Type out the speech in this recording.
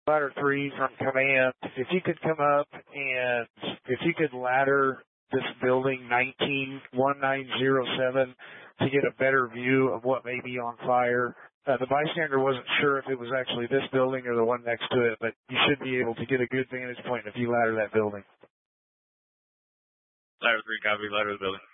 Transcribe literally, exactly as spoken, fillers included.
ladder three from command. If you could come up and if you could ladder this building nineteen one nine zero seven to get a better view of what may be on fire. Uh, the bystander wasn't sure if it was actually this building or the one next to it, but you should be able to get a good vantage point if you ladder that building. Ladder three, copy. Ladder the building.